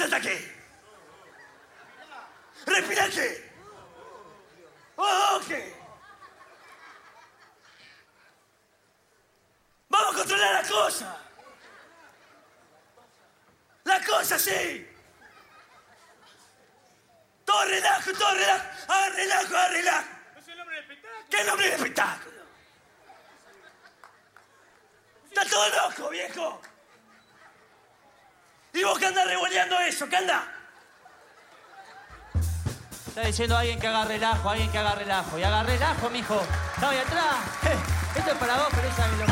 Concéntrate. Respirate. Ok. Vamos a controlar la cosa. La cosa, sí. Todo relajo, todo relajo. Ah, relajo, ah, relajo. ¿Es el nombre del espectáculo? ¿Qué nombre de espectáculo? Está todo loco, viejo. ¿Y vos qué andás revoleando eso? ¿Qué andás? Está diciendo alguien que haga relajo, alguien que haga relajo. Y haga relajo, mijo. Está ahí atrás. Esto es para vos, pero esa es lo